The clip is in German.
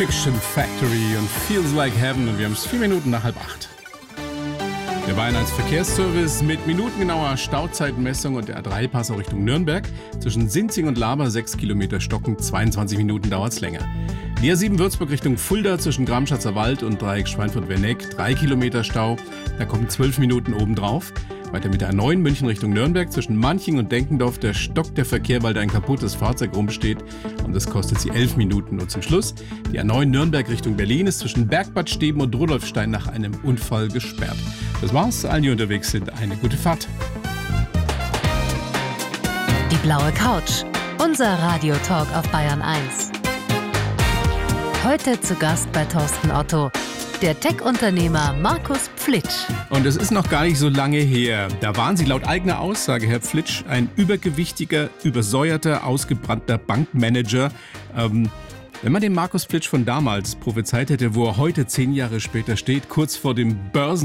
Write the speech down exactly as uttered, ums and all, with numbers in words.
Fiction Factory und Feels Like Heaven und wir haben es vier Minuten nach halb acht. Der Bayern eins Verkehrsservice mit minutengenauer Stauzeitmessung und der A drei Passau Richtung Nürnberg. Zwischen Sinzing und Laber sechs Kilometer Stocken, zweiundzwanzig Minuten dauert es länger. Die A sieben Würzburg Richtung Fulda zwischen Gramschatzer Wald und Dreieck Schweinfurt-Werneck, drei Kilometer Stau, da kommen zwölf Minuten obendrauf. Weiter mit der A neun München Richtung Nürnberg zwischen Manching und Denkendorf, der stockt der Verkehr, weil da ein kaputtes Fahrzeug rumsteht und das kostet sie elf Minuten. Und zum Schluss die A neun Nürnberg Richtung Berlin ist zwischen Bergbad Steben und Rudolfstein nach einem Unfall gesperrt. Das war's, allen, die unterwegs sind, eine gute Fahrt. Die blaue Couch, unser Radiotalk auf Bayern eins. Heute zu Gast bei Thorsten Otto, der Tech-Unternehmer Markus Pflitsch. Und es ist noch gar nicht so lange her. Da waren Sie laut eigener Aussage, Herr Pflitsch, ein übergewichtiger, übersäuerter, ausgebrannter Bankmanager. Ähm, wenn man den Markus Pflitsch von damals prophezeit hätte, wo er heute zehn Jahre später steht, kurz vor dem Börsen